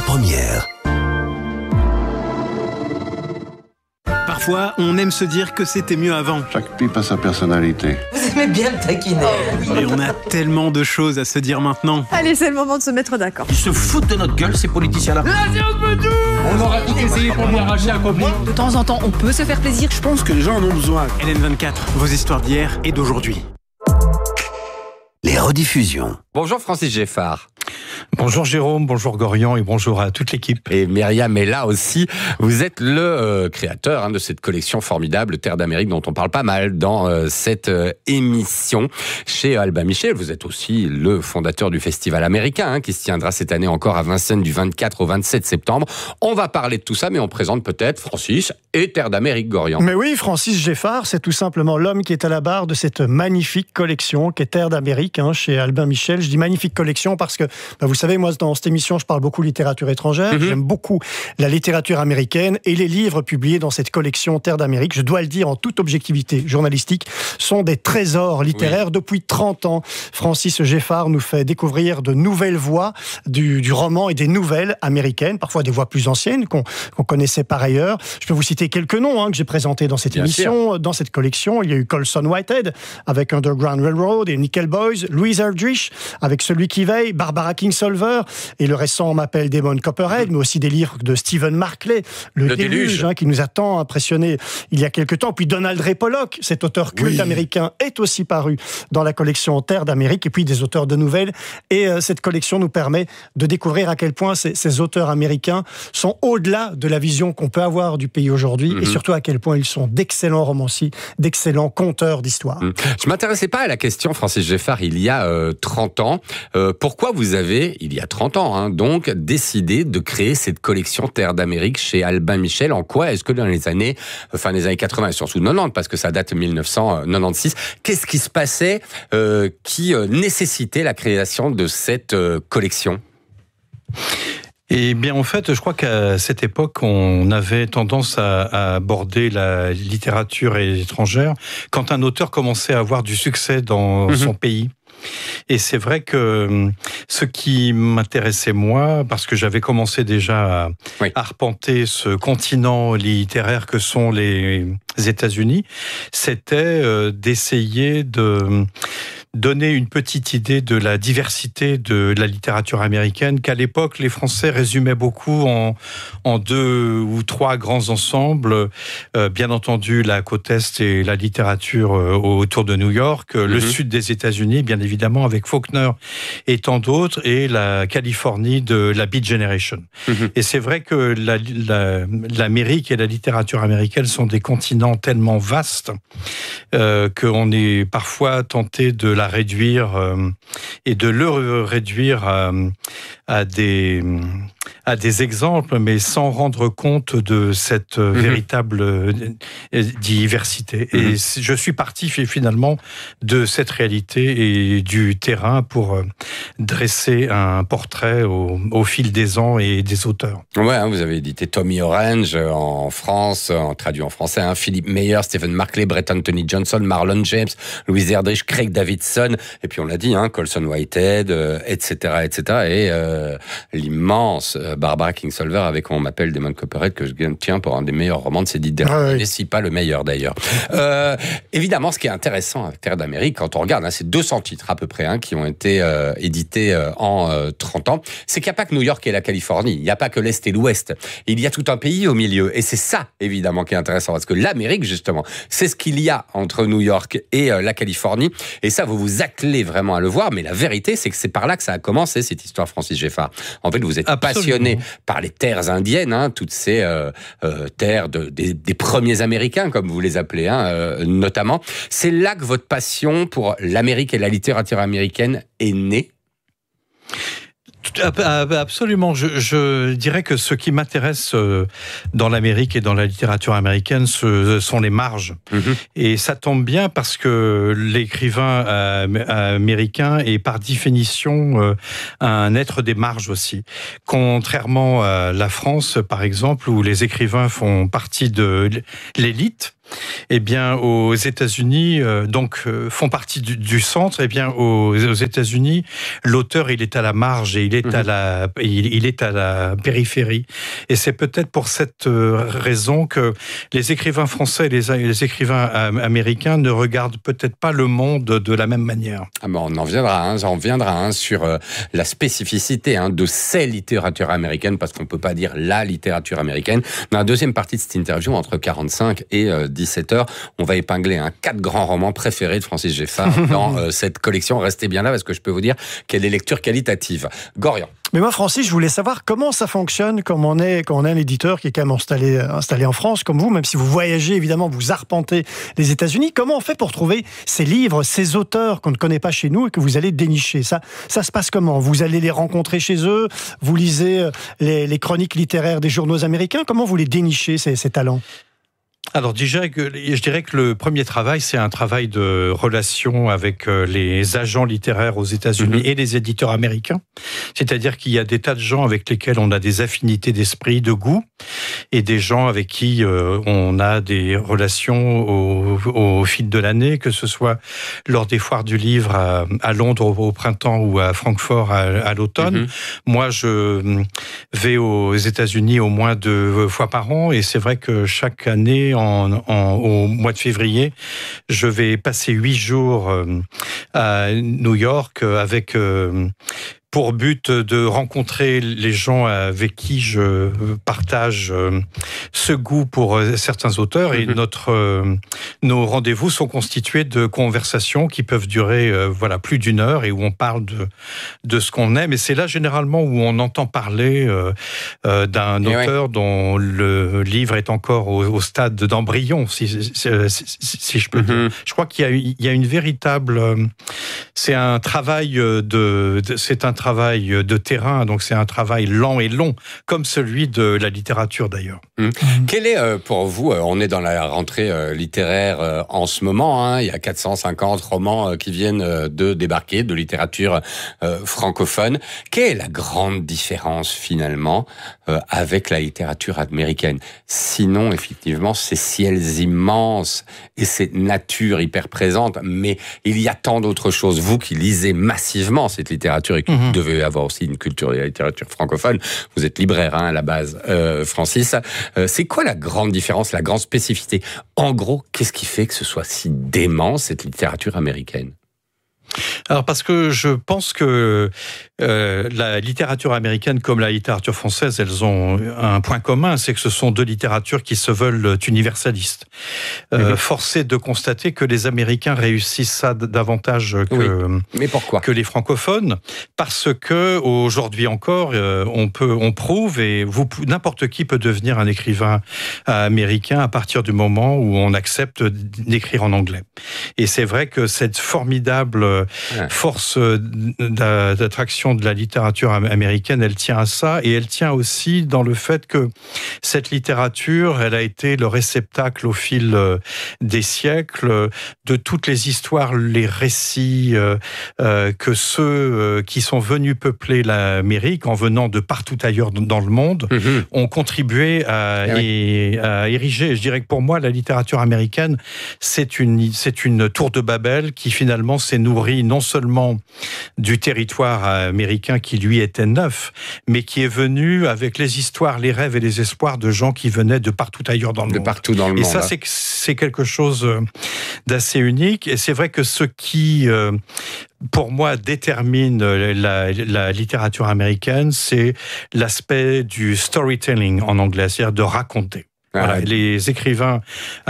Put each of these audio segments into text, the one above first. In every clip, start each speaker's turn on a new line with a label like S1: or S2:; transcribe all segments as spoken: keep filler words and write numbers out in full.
S1: Première.
S2: Parfois, on aime se dire que c'était mieux avant.
S3: Chaque pipe a sa personnalité.
S4: Vous aimez bien le taquiner.
S2: Mais on a tellement de choses à se dire maintenant.
S5: Allez, c'est le moment de se mettre d'accord.
S6: Ils se foutent de notre gueule, ces politiciens-là.
S7: On aura tout essayé pour lui arracher un copain.
S5: De temps en temps, on peut se faire plaisir.
S7: Je pense que les gens en ont besoin.
S2: L N vingt-quatre, vos histoires d'hier et d'aujourd'hui.
S1: Les rediffusions.
S8: Bonjour Francis Geffard.
S9: Bonjour Jérôme, bonjour Gorian et bonjour à toute l'équipe.
S8: Et Myriam est là aussi. Vous êtes le euh, créateur hein, de cette collection formidable Terre d'Amérique dont on parle pas mal dans euh, cette euh, émission chez Albin Michel. Vous êtes aussi le fondateur du Festival américain hein, qui se tiendra cette année encore à Vincennes du vingt-quatre au vingt-sept septembre. On va parler de tout ça, mais on présente peut-être Francis et Terre d'Amérique, Gorian.
S10: Mais oui, Francis Geffard, c'est tout simplement l'homme qui est à la barre de cette magnifique collection qui est Terre d'Amérique hein, chez Albin Michel. Je dis magnifique collection parce que bah, vous savez, moi, dans cette émission, je parle beaucoup littérature étrangère. Mm-hmm. J'aime beaucoup la littérature américaine et les livres publiés dans cette collection Terre d'Amérique, je dois le dire en toute objectivité journalistique, sont des trésors littéraires. Oui. Depuis trente ans, Francis Geffard nous fait découvrir de nouvelles voix du, du roman et des nouvelles américaines, parfois des voix plus anciennes qu'on, qu'on connaissait par ailleurs. Je peux vous citer quelques noms hein, que j'ai présentés dans cette Bien émission. Sûr. Dans cette collection, il y a eu Colson Whitehead avec Underground Railroad et Nickel Boys, Louise Erdrich avec Celui qui veille, Barbara Kingsolver et le récent m'appelle Damon Copperhead, mais aussi des livres de Stephen Markley, Le, le Déluge, déluge. Hein, qui nous a tant impressionné il y a quelque temps. Puis Donald Ray Pollock, cet auteur culte oui. américain, est aussi paru dans la collection Terre d'Amérique, et puis des auteurs de nouvelles. Et euh, cette collection nous permet de découvrir à quel point ces, ces auteurs américains sont au-delà de la vision qu'on peut avoir du pays aujourd'hui, mm-hmm. et surtout à quel point ils sont d'excellents romanciers, d'excellents conteurs d'histoires. Mm.
S8: Je ne m'intéressais pas à la question, Francis Geffard, il y a euh, trente ans. Euh, pourquoi vous avez, il y a trente ans, hein, donc, décidé de créer cette collection Terre d'Amérique chez Albin Michel? En quoi est-ce que dans les années, enfin les années quatre-vingts et surtout quatre-vingt-dix, parce que ça date de dix-neuf cent quatre-vingt-seize, qu'est-ce qui se passait euh, qui euh, nécessitait la création de cette euh, collection?
S9: Eh bien, en fait, je crois qu'à cette époque, on avait tendance à, à aborder la littérature étrangère quand un auteur commençait à avoir du succès dans mmh. son pays. Et c'est vrai que ce qui m'intéressait moi, parce que j'avais commencé déjà à oui. arpenter ce continent littéraire que sont les États-Unis, c'était d'essayer de donner une petite idée de la diversité de la littérature américaine, qu'à l'époque, les Français résumaient beaucoup en, en deux ou trois grands ensembles. Euh, bien entendu, la côte Est et la littérature euh, autour de New York, mm-hmm. le sud des États-Unis, bien évidemment, avec Faulkner et tant d'autres, et la Californie de la Beat Generation. Mm-hmm. Et c'est vrai que la, la, l'Amérique et la littérature américaine sont des continents tellement vastes euh, qu'on est parfois tenté de la réduire euh, et de le réduire à, à des à des exemples, mais sans rendre compte de cette mmh. véritable diversité. Mmh. Et je suis parti finalement de cette réalité et du terrain pour dresser un portrait au, au fil des ans et des auteurs.
S8: Ouais, hein, vous avez édité Tommy Orange en France, en traduit en français, hein, Philippe Meyer, Stephen Markley, Brett Anthony Johnson, Marlon James, Louise Erdrich, Craig Davidson, et puis on l'a dit, hein, Colson Whitehead, euh, et cetera, et cetera, et euh, l'immense euh, Barbara Kingsolver avec On m'appelle Damon Copperhead, que je tiens pour un des meilleurs romans de ces dix dernières années, si pas le meilleur d'ailleurs. Euh, évidemment, ce qui est intéressant avec Terre d'Amérique, quand on regarde, hein, c'est deux cents titres à peu près hein, qui ont été euh, édités euh, en euh, trente ans, c'est qu'il n'y a pas que New York et la Californie, il n'y a pas que l'Est et l'Ouest, il y a tout un pays au milieu, et c'est ça évidemment qui est intéressant, parce que l'Amérique justement, c'est ce qu'il y a entre New York et euh, la Californie, et ça vous vous attelez vraiment à le voir, mais la vérité c'est que c'est par là que ça a commencé cette histoire, Francis Geffard. En fait, vous êtes Absolument. passionné par les terres indiennes, hein, toutes ces euh, euh, terres de, des, des premiers Américains, comme vous les appelez, hein, euh, notamment. C'est là que votre passion pour l'Amérique et la littérature américaine est née?
S9: Absolument. Je, je dirais que ce qui m'intéresse dans l'Amérique et dans la littérature américaine, ce sont les marges. Mmh. Et ça tombe bien parce que l'écrivain américain est par définition un être des marges aussi. Contrairement à la France, par exemple, où les écrivains font partie de l'élite, eh bien, aux États-Unis, euh, donc euh, font partie du, du centre. Eh bien, aux, aux États-Unis, l'auteur, il est à la marge et il est mmh. à la, il, il est à la périphérie. Et c'est peut-être pour cette raison que les écrivains français et les, les écrivains américains ne regardent peut-être pas le monde de la même manière.
S8: Ah ben on en viendra, hein, on viendra hein, sur euh, la spécificité hein, de ces littératures américaines, parce qu'on ne peut pas dire la littérature américaine. Dans la deuxième partie de cette interview, entre quarante-cinq et euh, dix-sept heures, on va épingler hein, quatre grands romans préférés de Francis Geffard dans euh, cette collection. Restez bien là, parce que je peux vous dire qu'elle est lecture qualitative. Gorian.
S10: Mais moi, Francis, je voulais savoir comment ça fonctionne quand on est, quand on est un éditeur qui est quand même installé, installé en France, comme vous, même si vous voyagez, évidemment, vous arpentez les États-Unis. Comment on fait pour trouver ces livres, ces auteurs qu'on ne connaît pas chez nous et que vous allez dénicher? Ça, ça se passe comment? Vous allez les rencontrer chez eux? Vous lisez les, les chroniques littéraires des journaux américains? Comment vous les dénichez, ces, ces talents?
S9: Alors déjà, je dirais que le premier travail, c'est un travail de relation avec les agents littéraires aux États-Unis mmh. et les éditeurs américains. C'est-à-dire qu'il y a des tas de gens avec lesquels on a des affinités d'esprit, de goût, et des gens avec qui euh, on a des relations au, au fil de l'année, que ce soit lors des foires du livre à, à Londres au, au printemps ou à Francfort à, à l'automne. Mmh. Moi, je vais aux États-Unis au moins deux fois par an, et c'est vrai que chaque année, En, en, au mois de février, je vais passer huit jours euh, à New York avec euh, pour but de rencontrer les gens avec qui je partage ce goût pour certains auteurs. Et notre, nos rendez-vous sont constitués de conversations qui peuvent durer voilà, plus d'une heure et où on parle de, de ce qu'on aime. Et c'est là généralement où on entend parler euh, d'un et auteur ouais. dont le livre est encore au, au stade d'embryon, si, si, si, si je peux mm-hmm. dire. Je crois qu'il y a, il y a une véritable... C'est un travail de... de c'est un travail de terrain, donc c'est un travail lent et long, comme celui de la littérature d'ailleurs.
S8: Mmh. Mmh. Quel est euh, pour vous, euh, on est dans la rentrée euh, littéraire euh, en ce moment, hein, il y a quatre cent cinquante romans euh, qui viennent euh, de débarquer, de littérature euh, francophone. Quelle est la grande différence finalement euh, avec la littérature américaine? Sinon, effectivement, ces ciels immenses et cette nature hyper présente, mais il y a tant d'autres choses. Vous qui lisez massivement cette littérature et qui mmh. devez avoir aussi une culture de la littérature francophone, vous êtes libraire hein, à la base, euh, Francis. Euh, c'est quoi la grande différence, la grande spécificité? En gros, qu'est-ce qui fait que ce soit si dément, cette littérature américaine?
S9: Alors parce que je pense que euh, la littérature américaine comme la littérature française, elles ont un point commun, c'est que ce sont deux littératures qui se veulent universalistes. Euh, mmh. Force est de constater que les Américains réussissent ça davantage que,
S8: oui. Mais pourquoi
S9: que les francophones, parce que aujourd'hui encore, euh, on peut, on prouve et vous, n'importe qui peut devenir un écrivain américain à partir du moment où on accepte d'écrire en anglais. Et c'est vrai que cette formidable force d'attraction de la littérature américaine, elle tient à ça, et elle tient aussi dans le fait que cette littérature, elle a été le réceptacle au fil des siècles de toutes les histoires, les récits euh, que ceux qui sont venus peupler l'Amérique, en venant de partout ailleurs dans le monde, mmh. ont contribué à, ah oui. et, à ériger. Je dirais que pour moi, la littérature américaine, c'est une, c'est une tour de Babel qui finalement s'est nourrie non seulement du territoire américain qui lui était neuf, mais qui est venu avec les histoires, les rêves et les espoirs de gens qui venaient de partout ailleurs dans le
S8: de
S9: monde.
S8: Partout dans le
S9: et
S8: monde.
S9: ça, c'est, c'est quelque chose d'assez unique. Et c'est vrai que ce qui, pour moi, détermine la, la littérature américaine, c'est l'aspect du storytelling en anglais, c'est-à-dire de raconter. Voilà, ah, les écrivains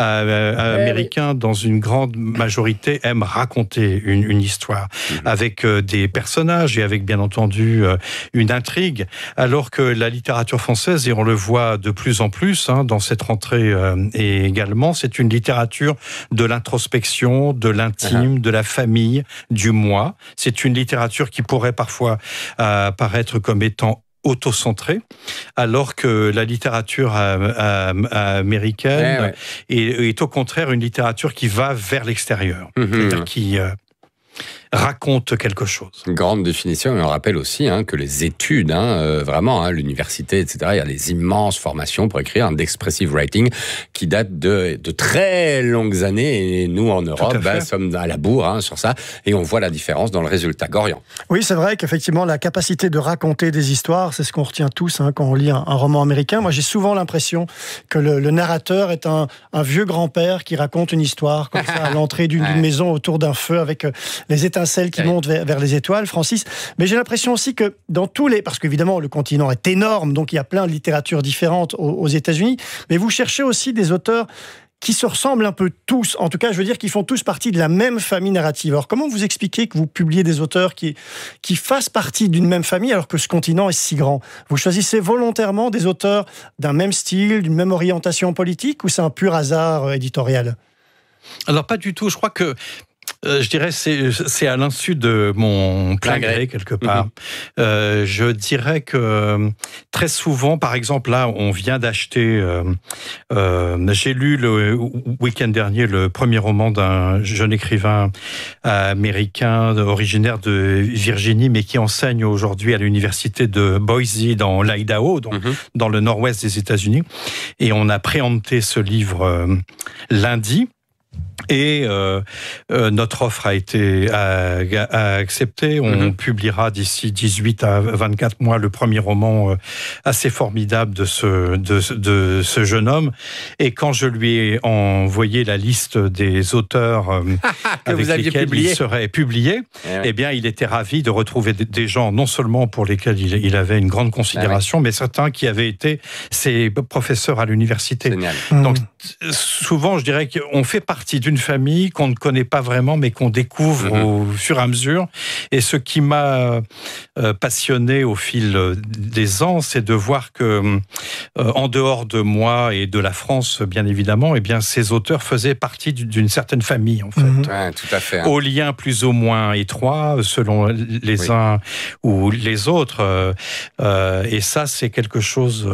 S9: euh, américains, dans une grande majorité, aiment raconter une, une histoire mmh. avec euh, des personnages et avec, bien entendu, euh, une intrigue, alors que la littérature française, et on le voit de plus en plus hein, dans cette rentrée euh, et également, c'est une littérature de l'introspection, de l'intime, ah. de la famille, du moi. C'est une littérature qui pourrait parfois euh, apparaître comme étant auto-centrée, alors que la littérature euh, euh, américaine ouais, ouais. Est, est au contraire une littérature qui va vers l'extérieur, mmh, c'est-à-dire qui, euh, raconte quelque chose.
S8: Grande définition, et on rappelle aussi hein, que les études, hein, euh, vraiment, hein, l'université, et cetera, il y a des immenses formations pour écrire un d'expressive writing qui date de, de très longues années, et nous, en Europe, bah, sommes à la bourre hein, sur ça, et on voit la différence dans le résultat. Gorian.
S10: Oui, c'est vrai qu'effectivement, la capacité de raconter des histoires, c'est ce qu'on retient tous hein, quand on lit un, un roman américain. Moi, j'ai souvent l'impression que le, le narrateur est un, un vieux grand-père qui raconte une histoire, comme ça, à l'entrée d'une, d'une maison autour d'un feu, avec euh, les étincelles qui oui. montent vers, vers les étoiles, Francis. Mais j'ai l'impression aussi que dans tous les... Parce qu'évidemment, le continent est énorme, donc il y a plein de littératures différentes aux, aux États-Unis, mais vous cherchez aussi des auteurs qui se ressemblent un peu tous, en tout cas, je veux dire, qui font tous partie de la même famille narrative. Alors, comment vous expliquez que vous publiez des auteurs qui, qui fassent partie d'une même famille alors que ce continent est si grand? Vous choisissez volontairement des auteurs d'un même style, d'une même orientation politique, ou c'est un pur hasard éditorial?
S9: Alors, pas du tout. Je crois que Euh, je dirais c'est c'est à l'insu de mon plein gré quelque part. Mmh. Euh, je dirais que très souvent, par exemple là, on vient d'acheter. Euh, euh, j'ai lu le week-end dernier le premier roman d'un jeune écrivain américain originaire de Virginie, mais qui enseigne aujourd'hui à l'université de Boise dans l'Idaho, donc mmh. dans le nord-ouest des États-Unis. Et on a préempté ce livre euh, lundi. Et euh, euh, notre offre a été a, a acceptée. On mm-hmm. publiera d'ici dix-huit à vingt-quatre mois le premier roman euh, assez formidable de ce, de, de ce jeune homme. Et quand je lui ai envoyé la liste des auteurs euh, avec
S8: vous
S9: lesquels
S8: publié.
S9: il serait publié, eh, ouais. eh bien, il était ravi de retrouver des gens, non seulement pour lesquels il, il avait une grande considération, ah, oui. mais certains qui avaient été ses professeurs à l'université.
S8: Génial.
S9: Donc, mmh. souvent, je dirais qu'on fait partie d'une famille qu'on ne connaît pas vraiment, mais qu'on découvre mmh. au fur et à mesure. Et ce qui m'a euh, passionné au fil des ans, c'est de voir que, euh, en dehors de moi et de la France, bien évidemment, eh bien, ces auteurs faisaient partie d'une certaine famille, en fait.
S8: Mmh. Ouais, tout à fait. Hein.
S9: Aux liens plus ou moins étroits, selon les oui. uns ou les autres. Euh, et ça, c'est quelque chose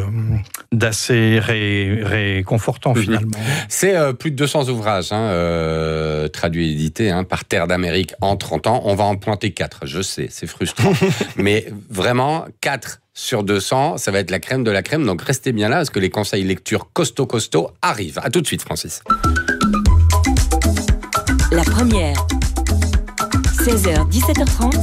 S9: d'assez ré, réconfortant, mmh. finalement.
S8: C'est euh, plus de deux cents ouvrages, hein, euh, traduits et édités hein, par Terre d'Amérique en trente ans. On va en pointer quatre, je sais, c'est frustrant. Mais vraiment, quatre sur deux cents, ça va être la crème de la crème. Donc restez bien là, parce que les conseils lecture costaud costaud arrivent. À tout de suite, Francis.
S4: La première, seize heures dix-sept heures trente,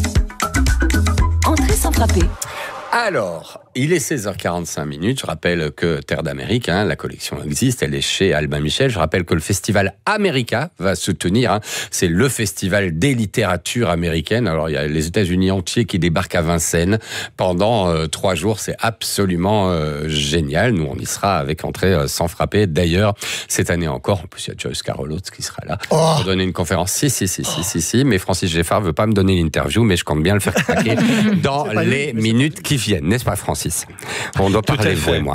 S4: entrée sans frapper.
S8: Alors, il est seize heures quarante-cinq minutes. Je rappelle que Terre d'Amérique, hein, la collection existe, elle est chez Albin Michel. Je rappelle que le festival America va se tenir. Hein. C'est le festival des littératures américaines. Alors, il y a les États-Unis entiers qui débarquent à Vincennes pendant euh, trois jours. C'est absolument euh, génial. Nous, on y sera avec entrée euh, sans frapper. D'ailleurs, cette année encore, en plus, il y a Joyce Carol Oates qui sera là oh. pour donner une conférence. Si, si, si, si, oh. si, si. Mais Francis Geffard veut pas me donner l'interview, mais je compte bien le faire craquer dans les lui, minutes qui viennent, n'est-ce pas, Francis? On doit parler, vous et moi.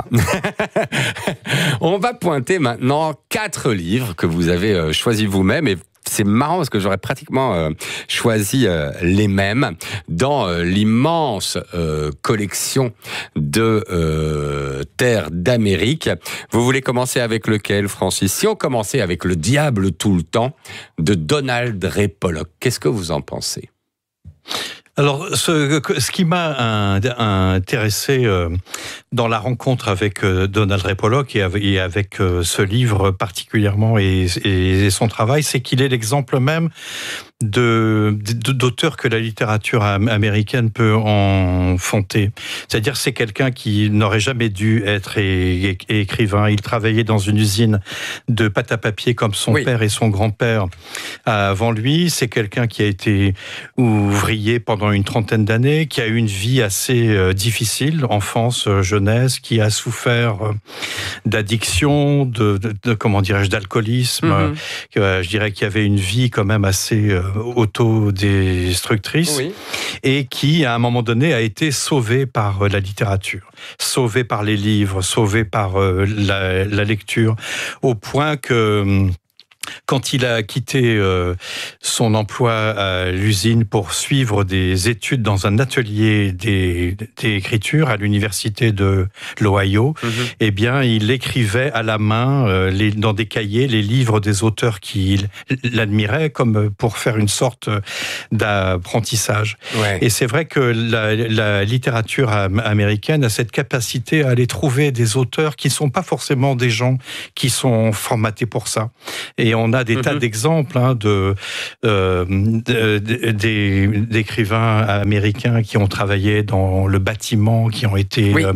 S8: On va pointer maintenant quatre livres que vous avez euh, choisis vous-même, et c'est marrant parce que j'aurais pratiquement euh, choisi euh, les mêmes dans euh, l'immense euh, collection de euh, Terre d'Amérique. Vous voulez commencer avec lequel, Francis? Si on commençait avec Le Diable tout le temps de Donald Ray Pollock, qu'est-ce que vous en pensez?
S9: Alors, ce, ce qui m'a intéressé euh, dans la rencontre avec euh, Donald Ray Pollock et avec, et avec euh, ce livre particulièrement et, et, et son travail, c'est qu'il est l'exemple même de, de, d'auteur que la littérature américaine peut enfanter. C'est-à-dire, c'est quelqu'un qui n'aurait jamais dû être é, é, écrivain. Il travaillait dans une usine de pâte à papier comme son oui. père et son grand-père avant lui. C'est quelqu'un qui a été ouvrier pendant une trentaine d'années, qui a eu une vie assez euh, difficile, enfance, euh, jeunesse, qui a souffert euh, d'addiction, de, de, de comment dirais-je, d'alcoolisme. Mm-hmm. Euh, je dirais qu'il y avait une vie quand même assez euh, autodestructrice, oui. et qui, à un moment donné, a été sauvé par euh, la littérature, sauvé par les livres, sauvé par euh, la, la lecture, au point que quand il a quitté euh, son emploi à l'usine pour suivre des études dans un atelier d'écriture à l'université de l'Ohio, mm-hmm. eh bien, il écrivait à la main, euh, les, dans des cahiers, les livres des auteurs qui l'admiraient, comme pour faire une sorte d'apprentissage. Ouais. Et c'est vrai que la, la littérature américaine a cette capacité à aller trouver des auteurs qui ne sont pas forcément des gens qui sont formatés pour ça. Et on a des mm-hmm. tas d'exemples hein, de, euh, de, de, de, d'écrivains américains qui ont travaillé dans le bâtiment, qui ont été oui. euh,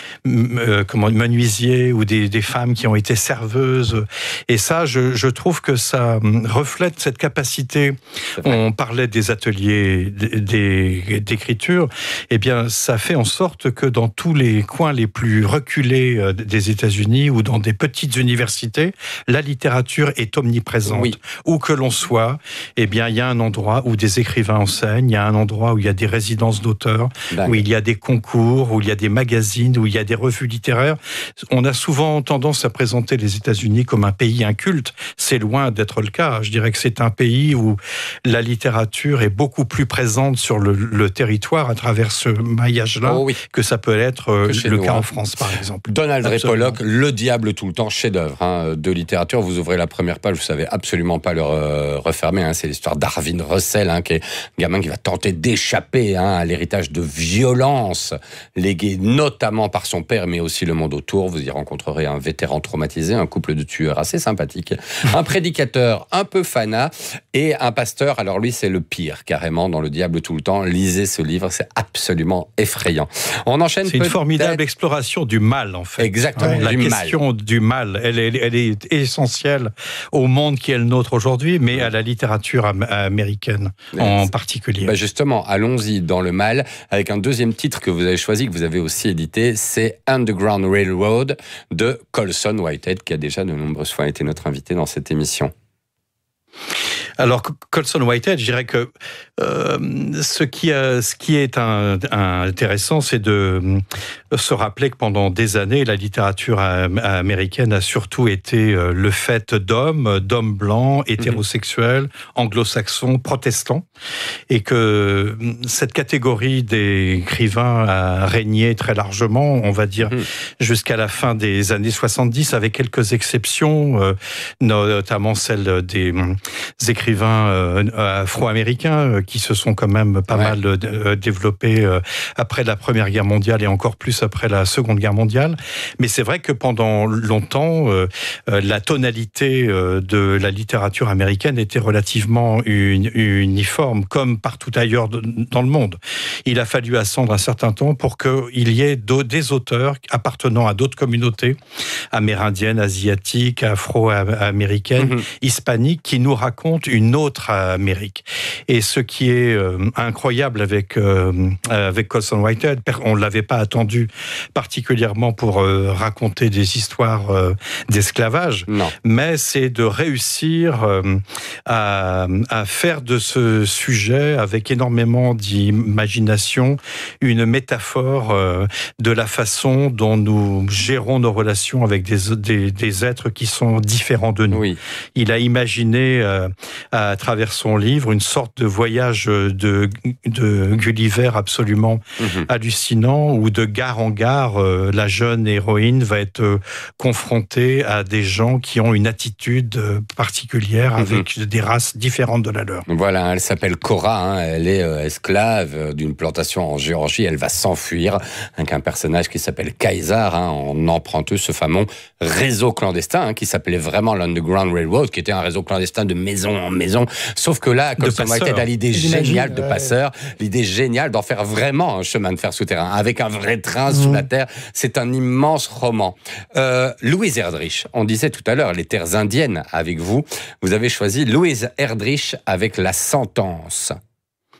S9: euh, comment, menuisiers, ou des, des femmes qui ont été serveuses. Et ça, je, je trouve que ça reflète cette capacité. On parlait des ateliers des, d'écriture. Eh bien, ça fait en sorte que dans tous les coins les plus reculés des États-Unis ou dans des petites universités, la littérature est omniprésente. Oui. Où que l'on soit, eh bien, il y a un endroit où des écrivains enseignent, il y a un endroit où il y a des résidences d'auteurs, D'accord. où il y a des concours, où il y a des magazines, où il y a des revues littéraires. On a souvent tendance à présenter les États-Unis comme un pays inculte. C'est loin d'être le cas. Je dirais que c'est un pays où la littérature est beaucoup plus présente sur le, le territoire à travers ce maillage-là oh oui. que ça peut être euh, le nous, cas hein. en France, par exemple.
S8: Donald Ray Pollock, Le Diable tout le temps, chef-d'œuvre hein, de littérature. Vous ouvrez la première page, vous savez absolument pas le re- refermer. Hein. C'est l'histoire d'Arvin Russell, hein, qui est un gamin qui va tenter d'échapper hein, à l'héritage de violence légué notamment par son père, mais aussi le monde autour. Vous y rencontrerez un vétéran traumatisé, un couple de tueurs assez sympathique, un prédicateur un peu fanat et un pasteur. Alors lui, c'est le pire, carrément, dans Le Diable tout le temps. Lisez ce livre, c'est absolument effrayant. On enchaîne.
S9: C'est une formidable exploration du mal, en fait.
S8: Exactement.
S9: Ouais. La
S8: du
S9: question
S8: mal.
S9: du mal, elle est, elle est essentielle au monde qui est le nôtre aujourd'hui, mais à la littérature am- américaine mais en c'est... particulier.
S8: Bah justement, allons-y dans le mal, avec un deuxième titre que vous avez choisi, que vous avez aussi édité, c'est Underground Railroad de Colson Whitehead, qui a déjà de nombreuses fois été notre invité dans cette émission.
S9: Alors, Colson Whitehead, je dirais que euh, ce, qui a, ce qui est un, un intéressant, c'est de se rappeler que pendant des années, la littérature américaine a surtout été le fait d'hommes, d'hommes blancs, hétérosexuels, mmh. anglo-saxons, protestants, et que cette catégorie d'écrivains a régné très largement, on va dire, mmh. jusqu'à la fin des années soixante-dix, avec quelques exceptions, euh, notamment celle des écrivains afro-américains qui se sont quand même pas ouais. mal développés après la Première Guerre mondiale et encore plus après la Seconde Guerre mondiale. Mais c'est vrai que pendant longtemps, la tonalité de la littérature américaine était relativement uniforme, comme partout ailleurs dans le monde. Il a fallu attendre un certain temps pour qu'il y ait des auteurs appartenant à d'autres communautés amérindiennes, asiatiques, afro-américaines, mm-hmm. hispaniques, qui nous racontent une autre Amérique. Et ce qui est euh, incroyable avec euh, avec Colson Whitehead, on ne l'avait pas attendu particulièrement pour euh, raconter des histoires euh, d'esclavage, non. mais c'est de réussir euh, à, à faire de ce sujet, avec énormément d'imagination, une métaphore euh, de la façon dont nous gérons nos relations avec des, des, des êtres qui sont différents de nous. Oui. Il a imaginé euh, à travers son livre une sorte de voyage de, de Gulliver absolument mmh. hallucinant, où de gare en gare, euh, la jeune héroïne va être euh, confrontée à des gens qui ont une attitude euh, particulière mmh. avec des races différentes de la leur.
S8: Voilà, elle s'appelle Cora, hein, elle est euh, esclave d'une plantation en Géorgie, elle va s'enfuir avec un personnage qui s'appelle Kaiser, hein, en empruntant ce fameux réseau clandestin hein, qui s'appelait vraiment l'Underground Railroad, qui était un réseau clandestin de maison en maison. Sauf que là, Colson Whitehead a l'idée géniale de passeur, l'idée géniale d'en faire vraiment un chemin de fer souterrain, avec un vrai train mmh. sous la terre. C'est un immense roman. Euh, Louise Erdrich, on disait tout à l'heure, les terres indiennes avec vous. Vous avez choisi Louise Erdrich avec La Sentence.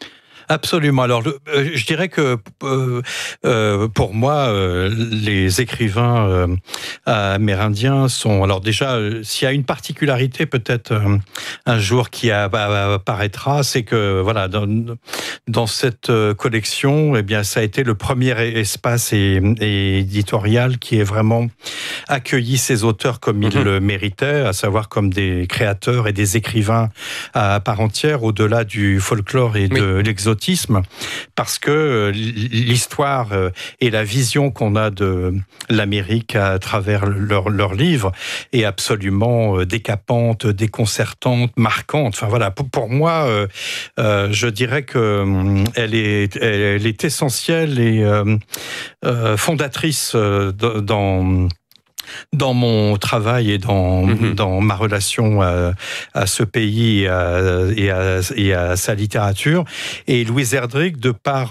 S9: Absolument. Alors, le, euh, je dirais que euh, euh, pour moi, euh, les écrivains euh, amérindiens sont. Alors déjà, euh, s'il y a une particularité, peut-être euh, un jour qui a, apparaîtra, c'est que voilà, dans, dans cette collection, eh bien, ça a été le premier espace et, et éditorial qui est vraiment accueilli ces auteurs comme ils mmh. le méritaient, à savoir comme des créateurs et des écrivains à part entière, au-delà du folklore et de oui. l'exotisme, parce que l'histoire et la vision qu'on a de l'Amérique à travers leurs leur livres est absolument décapante, déconcertante, marquante. Enfin voilà, pour, pour moi, euh, euh, je dirais que elle est, elle est essentielle et euh, euh, fondatrice euh, dans dans mon travail et dans, mmh. dans ma relation à, à ce pays et à, et, à, et à sa littérature. Et Louise Erdrich, de par